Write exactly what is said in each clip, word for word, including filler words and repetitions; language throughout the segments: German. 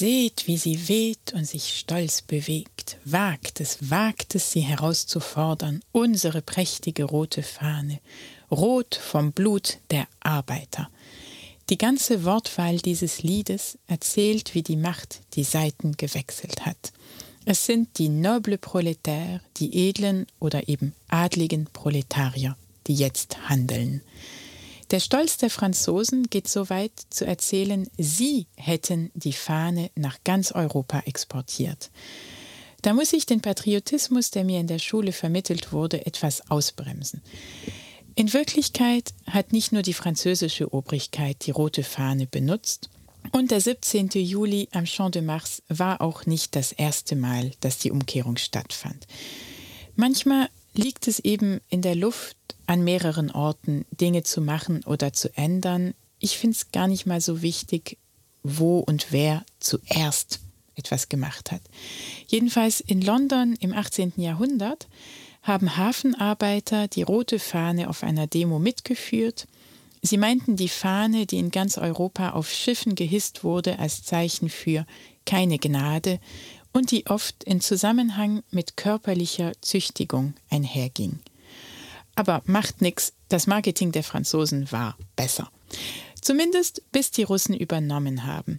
Seht, wie sie weht und sich stolz bewegt. Wagt es, wagt es, sie herauszufordern, unsere prächtige rote Fahne, rot vom Blut der Arbeiter. Die ganze Wortwahl dieses Liedes erzählt, wie die Macht die Seiten gewechselt hat. Es sind die noble Prolétaires, die edlen oder eben adligen Proletarier, die jetzt handeln. Der Stolz der Franzosen geht so weit zu erzählen, sie hätten die Fahne nach ganz Europa exportiert. Da muss ich den Patriotismus, der mir in der Schule vermittelt wurde, etwas ausbremsen. In Wirklichkeit hat nicht nur die französische Obrigkeit die rote Fahne benutzt, und der siebzehnten Juli am Champ de Mars war auch nicht das erste Mal, dass die Umkehrung stattfand. Manchmal liegt es eben in der Luft, an mehreren Orten Dinge zu machen oder zu ändern. Ich finde es gar nicht mal so wichtig, wo und wer zuerst etwas gemacht hat. Jedenfalls in London im achtzehnten Jahrhundert haben Hafenarbeiter die rote Fahne auf einer Demo mitgeführt. Sie meinten die Fahne, die in ganz Europa auf Schiffen gehisst wurde, als Zeichen für keine Gnade und die oft in Zusammenhang mit körperlicher Züchtigung einherging. Aber macht nix, das Marketing der Franzosen war besser. Zumindest bis die Russen übernommen haben.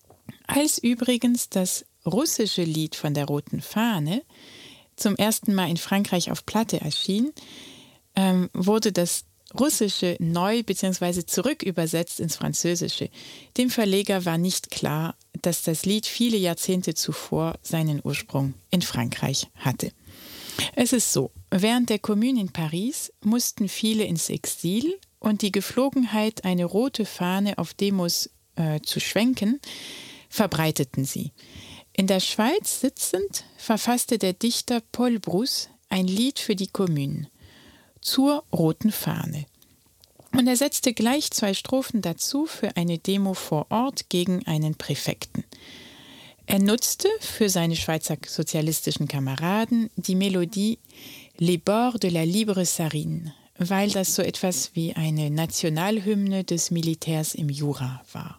Als übrigens das russische Lied von der roten Fahne zum ersten Mal in Frankreich auf Platte erschien, ähm, wurde das Russische neu bzw. zurückübersetzt ins Französische. Dem Verleger war nicht klar, dass das Lied viele Jahrzehnte zuvor seinen Ursprung in Frankreich hatte. Es ist so, während der Commune in Paris mussten viele ins Exil und die Gepflogenheit, eine rote Fahne auf Demos äh, zu schwenken, verbreiteten sie. In der Schweiz sitzend verfasste der Dichter Paul Brousse ein Lied für die Commune zur roten Fahne. Und er setzte gleich zwei Strophen dazu für eine Demo vor Ort gegen einen Präfekten. Er nutzte für seine Schweizer sozialistischen Kameraden die Melodie Les Bords de la Libre Sarine, weil das so etwas wie eine Nationalhymne des Militärs im Jura war.